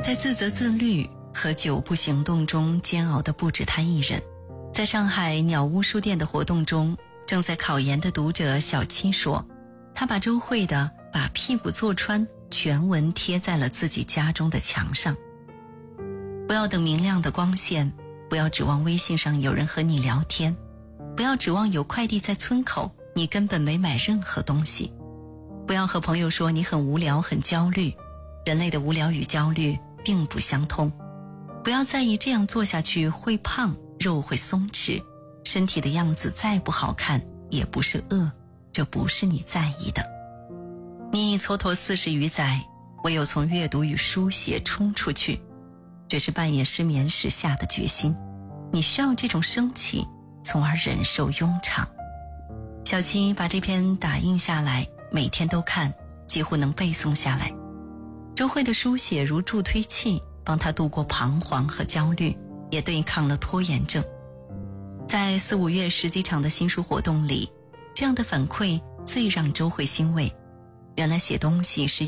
在自责自律和久不行动中煎熬的不止他一人。在上海鸟屋书店的活动中，正在考研的读者小七说，他把周慧的把屁股坐穿全文贴在了自己家中的墙上。不要等明亮的光线，不要指望微信上有人和你聊天，不要指望有快递在村口，你根本没买任何东西。不要和朋友说你很无聊很焦虑，人类的无聊与焦虑并不相通。不要在意这样做下去会胖，肉会松弛，身体的样子再不好看也不是恶，这不是你在意的。你蹉跎40余载，唯有从阅读与书写冲出去，这是半夜失眠时下的决心。你需要这种生气，从而忍受庸常。小七把这篇打印下来，每天都看，几乎能背诵下来。周慧的书写如助推器，帮他度过彷徨和焦虑，也对抗了拖延症。在4、5月10几场的新书活动里，这样的反馈最让周慧欣慰。原来写东西是